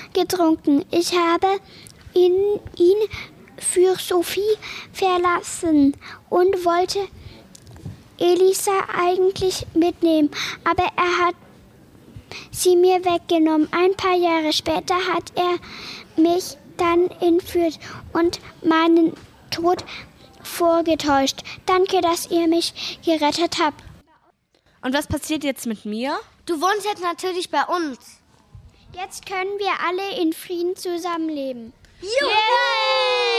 getrunken. Ich habe ihn für Sophie verlassen und wollte Elisa eigentlich mitnehmen, aber er hat sie mir weggenommen. Ein paar Jahre später hat er mich dann entführt und meinen Tod vorgetäuscht. Danke, dass ihr mich gerettet habt. Und was passiert jetzt mit mir? Du wohnst jetzt natürlich bei uns. Jetzt können wir alle in Frieden zusammenleben. Juhu!